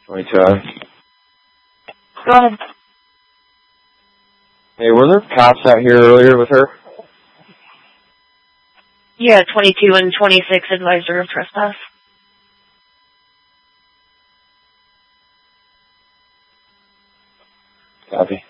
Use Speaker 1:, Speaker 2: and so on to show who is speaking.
Speaker 1: 22.
Speaker 2: Go ahead.
Speaker 1: Hey, were there cops out here earlier with her?
Speaker 2: Yeah, 22 and 26 advisor of trespass.
Speaker 1: Copy.